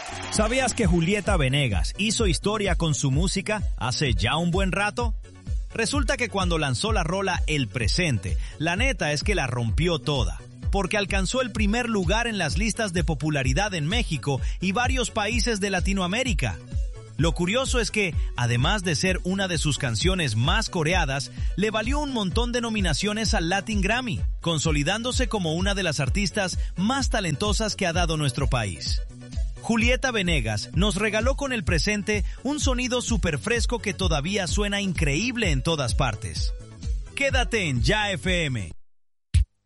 ¿Sabías que Julieta Venegas hizo historia con su música hace ya un buen rato? Resulta que cuando lanzó la rola El Presente, la neta es que la rompió toda, porque alcanzó el primer lugar en las listas de popularidad en México y varios países de Latinoamérica. Lo curioso es que, además de ser una de sus canciones más coreadas, le valió un montón de nominaciones al Latin Grammy, consolidándose como una de las artistas más talentosas que ha dado nuestro país. Julieta Venegas nos regaló con El Presente un sonido súper fresco que todavía suena increíble en todas partes. Quédate en Ya FM.